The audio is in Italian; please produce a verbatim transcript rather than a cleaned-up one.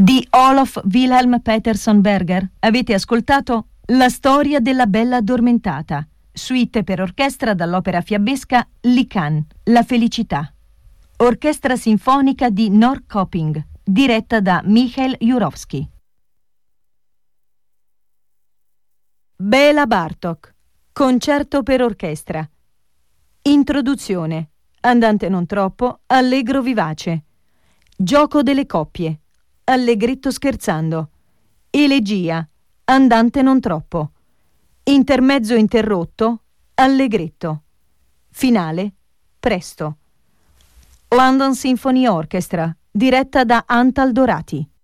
Di Olof Wilhelm Peterson Berger avete ascoltato La storia della bella addormentata, suite per orchestra dall'opera fiabesca Lycan, La felicità. Orchestra sinfonica di Norrköping, diretta da Michael Jurovsky. Béla Bartók, concerto per orchestra. Introduzione, andante non troppo, allegro vivace. Gioco delle coppie, allegretto scherzando. Elegia, andante non troppo. Intermezzo interrotto, allegretto. Finale, presto. London Symphony Orchestra, diretta da Antal Dorati.